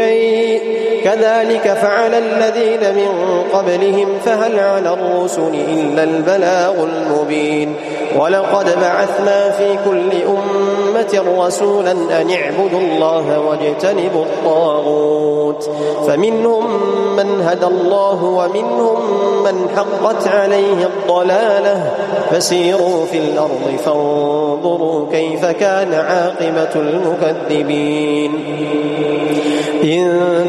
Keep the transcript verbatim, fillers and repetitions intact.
كذلك فعل الذين من قبلهم فهل على الرسل إلا البلاغ المبين ولقد بعثنا في كل أمة رسولا أن اعبدوا الله واجتنبوا الطاغوت فمنهم من هدى الله ومنهم من حقت عليه الضلالة فسيروا في الأرض فانظروا كيف كان عاقبة المكذبين. إن